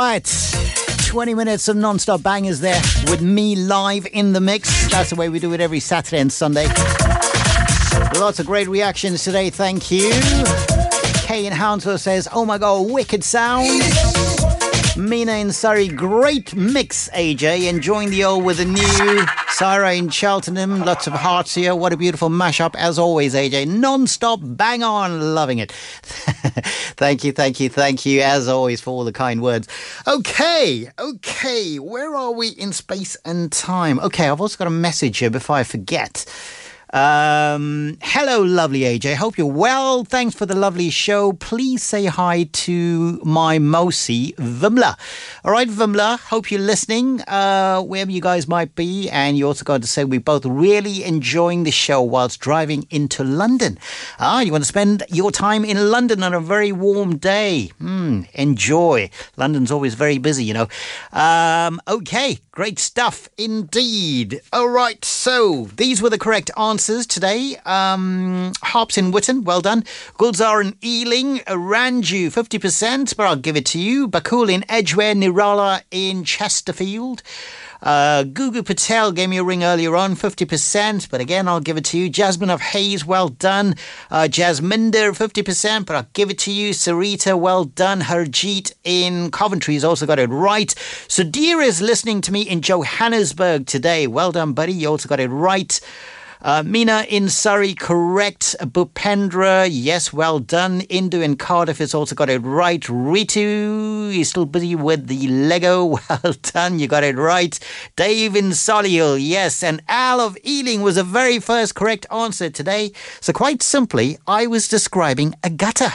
right. 20 minutes of non-stop bangers there with me live in the mix. That's the way we do it every Saturday and Sunday. Lots of great reactions today, thank you. Kay in Hounslow says, oh my god, wicked sound. Mina in Surrey, great mix, AJ. Enjoying the old with the new. Sarah in Cheltenham, lots of hearts here. What a beautiful mashup, as always, AJ. Non-stop, bang on, loving it. Thank you, as always, for all the kind words. Okay, where are we in space and time? Okay, I've also got a message here before I forget. Hello, lovely AJ. Hope you're well. Thanks for the lovely show. Please say hi to my Mosi, Vimla. All right, Vimla, hope you're listening, wherever you guys might be. And you also got to say we're both really enjoying the show whilst driving into London. You want to spend your time in London on a very warm day. Enjoy. London's always very busy, you know. Okay, great stuff indeed. All right, so these were the correct answers today. Harps in Witten, well done. Gulzar in Ealing, Ranju, 50%, but I'll give it to you. Bakul in Edgware, Nirala in Chesterfield. Gugu Patel gave me a ring earlier on, 50%, but again, I'll give it to you. Jasmine of Hayes, well done. Jasminder, 50%, but I'll give it to you. Sarita, well done. Harjeet in Coventry has also got it right. Sudhir is listening to me in Johannesburg today. Well done, buddy. You also got it right. Mina in Surrey, correct. Bhupendra, yes, well done. Indu in Cardiff has also got it right. Ritu, you're still busy with the Lego. Well done, you got it right. Dave in Solihull, yes. And Al of Ealing was the very first correct answer today. So quite simply, I was describing a gutter.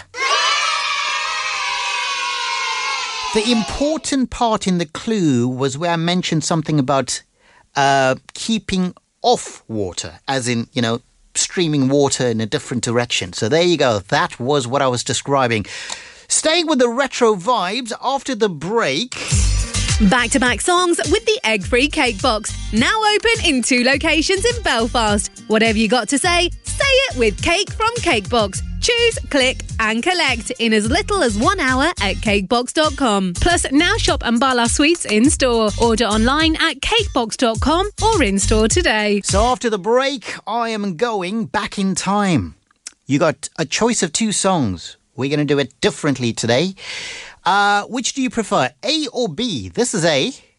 The important part in the clue was where I mentioned something about keeping off water, as in, you know, streaming water in a different direction. So there you go. That was what I was describing. Staying with the retro vibes after the break. Back-to-back songs with the egg-free cake box. Now open in 2 locations in Belfast. Whatever you got to say it with Cake from Cakebox. Choose, click and collect in as little as 1 hour at cakebox.com. Plus, now shop Ambala Sweets in-store. Order online at cakebox.com or in-store today. So after the break, I am going back in time. You got a choice of 2 songs. We're going to do it differently today. Which do you prefer, A or B? This is A.